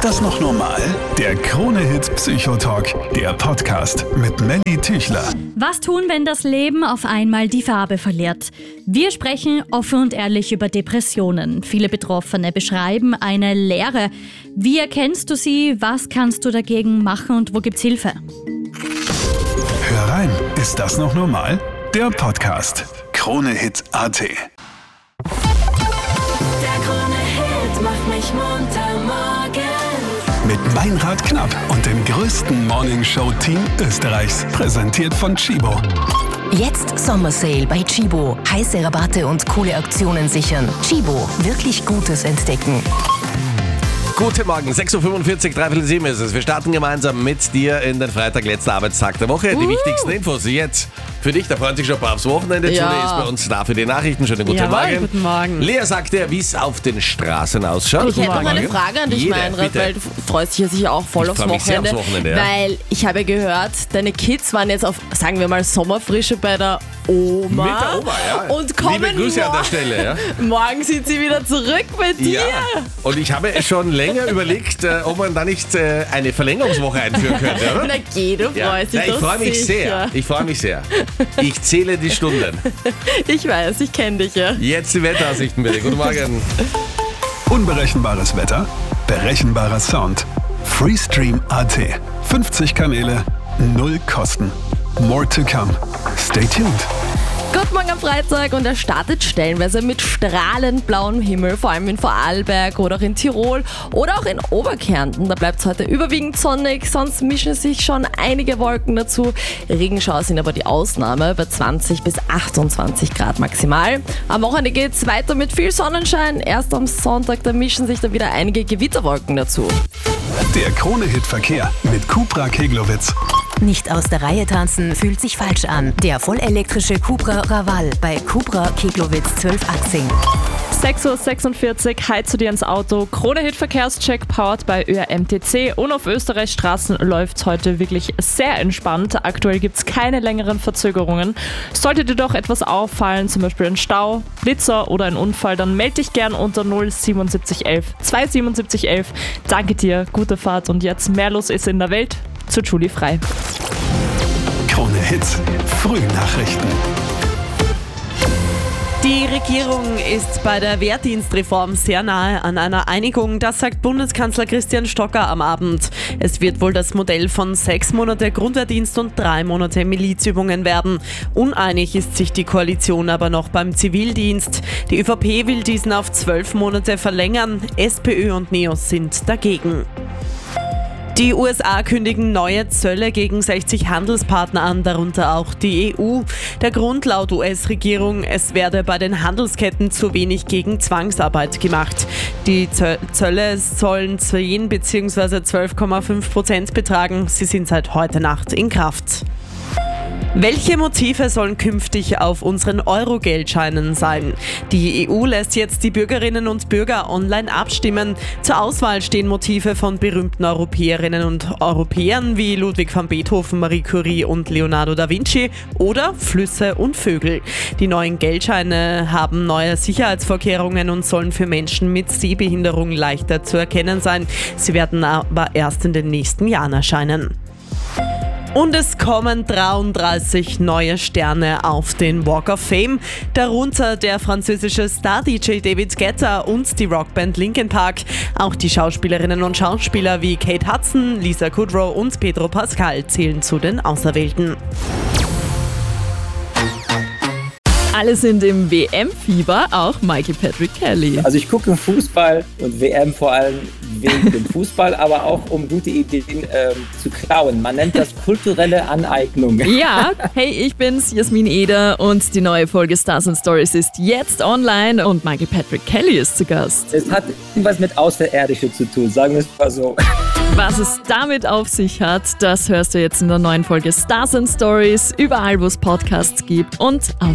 Ist das noch normal? Der Krone-Hit Psychotalk, der Podcast mit Melly Tüchler. Was tun, wenn das Leben auf einmal die Farbe verliert? Wir sprechen offen und ehrlich über Depressionen. Viele Betroffene beschreiben eine Leere. Wie erkennst du sie? Was kannst du dagegen machen und wo gibt's Hilfe? Hör rein, ist das noch normal? Der Podcast. Krone-Hit.at. Der Krone-Hit macht mich munter morgen. Mit Meinrad Knapp und dem größten Morningshow-Team Österreichs. Präsentiert von Chibo. Jetzt Sommersale bei Chibo. Heiße Rabatte und coole Aktionen sichern. Chibo, wirklich Gutes entdecken. Guten Morgen, 6.45 Uhr, 6:45 ist es. Wir starten gemeinsam mit dir in den Freitag, letzter Arbeitstag der Woche. Die wichtigsten Infos jetzt für dich. Da freuen sich schon ein paar aufs Wochenende. Ja. Julia ist bei uns da für die Nachrichten. Schönen guten Morgen. Guten Morgen. Lea sagt dir, wie es auf den Straßen ausschaut. Ich hätte noch eine Frage an dich, Meinrad, bitte. weil du freust dich ja sicher auch voll aufs freu mich sehr Wochenende. aufs Wochenende, ja. Weil ich habe gehört, deine Kids waren jetzt auf, sagen wir mal, Sommerfrische bei der Oma. Mit der Oma, ja. Und kommen Liebe Grüße an der Stelle, ja. Morgen sind sie wieder zurück bei dir. Ja, und ich habe schon länger überlegt, ob man da nicht eine Verlängerungswoche einführen könnte, oder? Na geh, du freust dich ich doch freue mich sicher. sehr. Ich freue mich sehr. Ich zähle die Stunden. Ich weiß, ich kenne dich ja. Jetzt die Wetteraussichten bitte. Guten Morgen. Unberechenbares Wetter, berechenbarer Sound. Freestream.at. 50 Kanäle, 0 Kosten. More to come. Stay tuned. Guten Morgen am Freitag und er startet stellenweise mit strahlend blauem Himmel, vor allem in Vorarlberg oder auch in Tirol oder auch in Oberkärnten. Da bleibt es heute überwiegend sonnig, sonst mischen sich schon einige Wolken dazu. Regenschauer sind aber die Ausnahme bei 20 bis 28 Grad maximal. Am Wochenende geht es weiter mit viel Sonnenschein. Erst am Sonntag, da mischen sich dann wieder einige Gewitterwolken dazu. Der Krone-Hit Verkehr mit Cupra Keglowitz. Nicht aus der Reihe tanzen fühlt sich falsch an. Der vollelektrische Cupra Raval bei Cupra Keglowitz 12-Achsing. 6.46 Uhr, heizt du dir ins Auto. Krone-Hit Verkehrscheck powered bei ÖRMTC und auf Österreichs Straßen läuft heute wirklich sehr entspannt. Aktuell gibt es keine längeren Verzögerungen. Sollte dir doch etwas auffallen, zum Beispiel ein Stau, Blitzer oder ein Unfall, dann melde dich gern unter 07711 27711. Danke dir, gute Fahrt und jetzt mehr los ist in der Welt zu Julie Frei. Krone Hits. Frühnachrichten. Die Regierung ist bei der Wehrdienstreform sehr nahe an einer Einigung, das sagt Bundeskanzler Christian Stocker am Abend. Es wird wohl das Modell von 6 Monate Grundwehrdienst und 3 Monate Milizübungen werden. Uneinig ist sich die Koalition aber noch beim Zivildienst. Die ÖVP will diesen auf 12 Monate verlängern. SPÖ und NEOS sind dagegen. Die USA kündigen neue Zölle gegen 60 Handelspartner an, darunter auch die EU. Der Grund laut US-Regierung, es werde bei den Handelsketten zu wenig gegen Zwangsarbeit gemacht. Die Zölle sollen 10 bzw. 12,5% betragen. Sie sind seit heute Nacht in Kraft. Welche Motive sollen künftig auf unseren Euro-Geldscheinen sein? Die EU lässt jetzt die Bürgerinnen und Bürger online abstimmen. Zur Auswahl stehen Motive von berühmten Europäerinnen und Europäern wie Ludwig van Beethoven, Marie Curie und Leonardo da Vinci oder Flüsse und Vögel. Die neuen Geldscheine haben neue Sicherheitsvorkehrungen und sollen für Menschen mit Sehbehinderung leichter zu erkennen sein. Sie werden aber erst in den nächsten Jahren erscheinen. Und es kommen 33 neue Sterne auf den Walk of Fame, darunter der französische Star-DJ David Guetta und die Rockband Linkin Park. Auch die Schauspielerinnen und Schauspieler wie Kate Hudson, Lisa Kudrow und Pedro Pascal zählen zu den Auserwählten. Alle sind im WM-Fieber, auch Mikey Patrick Kelly. Also ich gucke Fußball und WM vor allem wegen dem Fußball, aber auch um gute Ideen zu klauen. Man nennt das kulturelle Aneignung. Ja, hey, ich bin's, Jasmin Eder und die neue Folge Stars and Stories ist jetzt online und Mikey Patrick Kelly ist zu Gast. Es hat irgendwas mit Außerirdische zu tun, sagen wir es mal so. Was es damit auf sich hat, das hörst du jetzt in der neuen Folge Stars and Stories, überall wo es Podcasts gibt und auf